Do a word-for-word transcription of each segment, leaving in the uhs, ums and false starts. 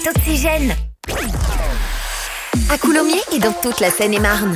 Oxygène. À Coulommiers et dans toute la Seine-et-Marne.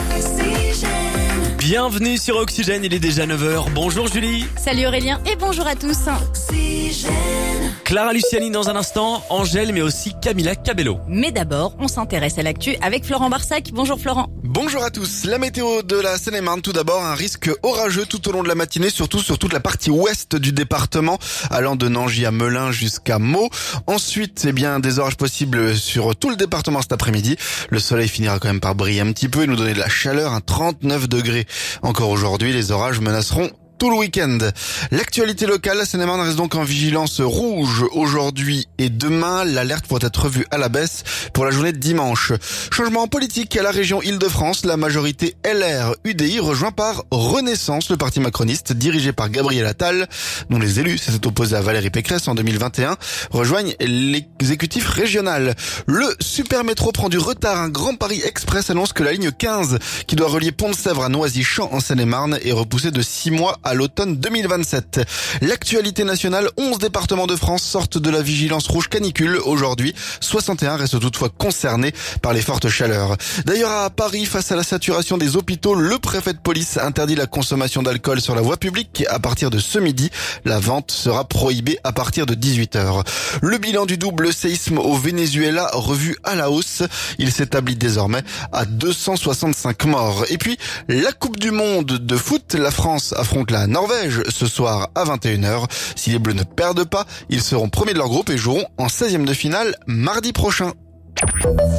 Bienvenue sur Oxygène, il est déjà neuf heures. Bonjour Julie. Salut Aurélien et bonjour à tous. Clara Luciani dans un instant, Angèle mais aussi Camila Cabello. Mais d'abord, on s'intéresse à l'actu avec Florent Barsac. Bonjour Florent. Bonjour à tous. La météo de la Seine-et-Marne, tout d'abord, un risque orageux tout au long de la matinée, surtout sur toute la partie ouest du département, allant de Nangis à Melun jusqu'à Meaux. Ensuite, eh bien, des orages possibles sur tout le département cet après-midi. Le soleil finira quand même par briller un petit peu et nous donner de la chaleur à trente-neuf degrés. Encore aujourd'hui, les orages menaceront tout le week-end. L'actualité locale, la Seine-et-Marne reste donc en vigilance rouge aujourd'hui et demain. L'alerte pourrait être revue à la baisse pour la journée de dimanche. Changement politique à la région Île-de-France. La majorité L R U D I rejoint par Renaissance, le parti macroniste dirigé par Gabriel Attal, dont les élus s'étaient opposés à Valérie Pécresse en deux mille vingt et un, rejoignent l'exécutif régional. Le super métro prend du retard. Un Grand Paris Express annonce que la ligne quinze, qui doit relier Pont-de-Sèvres à Noisy-Champs en Seine-et-Marne, est repoussée de six mois à l'automne deux mille vingt-sept. L'actualité nationale, onze départements de France sortent de la vigilance rouge canicule aujourd'hui. soixante et un restent toutefois concernés par les fortes chaleurs. D'ailleurs, à Paris, face à la saturation des hôpitaux, le préfet de police interdit la consommation d'alcool sur la voie publique. À partir de ce midi, la vente sera prohibée à partir de dix-huit heures. Le bilan du double séisme au Venezuela revu à la hausse. Il s'établit désormais à deux cent soixante-cinq morts. Et puis, la Coupe du Monde de foot, la France affronte la Norvège ce soir à vingt et une heures. Si les Bleus ne perdent pas, ils seront premiers de leur groupe et joueront en seizième de finale mardi prochain.